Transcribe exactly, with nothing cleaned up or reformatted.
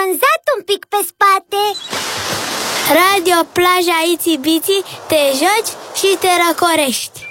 bronzat un pic pe spate. Radio Plaja Itsy Bitsy, te joci și te răcorești.